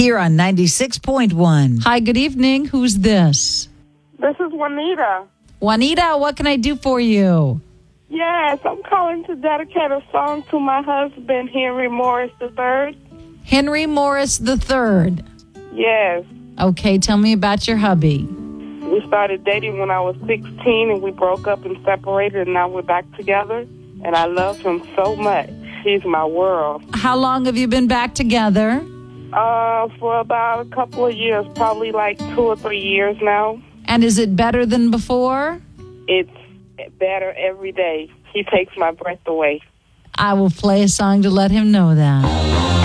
here on 96.1. Hi, good evening. Who's this? This is Juanita. Juanita, what can I do for you? Yes, I'm calling to dedicate a song to my husband, Henry Morris III. Henry Morris III. Yes. Okay, tell me about your hubby. We started dating when I was 16, and we broke up and separated, and now we're back together. And I love him so much. He's my world. How long have you been back together? For about a couple of years, probably like 2 or 3 years now. And is it better than before? It's better every day. He takes my breath away. I will play a song to let him know that.